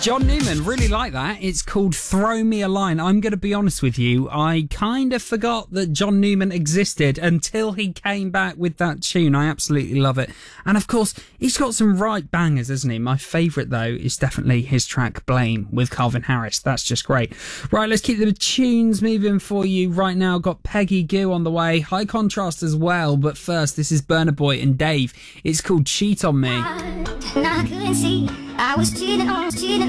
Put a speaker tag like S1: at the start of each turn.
S1: John Newman, really like that. It's called Throw Me a Line. I'm going to be honest with you, I kind of forgot that John Newman existed until he came back with that tune. I absolutely love it. And of course, he's got some right bangers, hasn't he? My favourite, though, is definitely his track Blame with Calvin Harris. That's just great. Right, let's keep the tunes moving for you right now. Got Peggy Gou on the way. High Contrast as well. But first, this is Burna Boy and Dave. It's called Cheat on Me.
S2: I couldn't see I was cheating on